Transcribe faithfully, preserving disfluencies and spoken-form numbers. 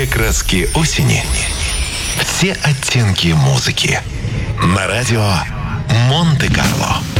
Все краски осени, все оттенки музыки. На радио Монте-Карло.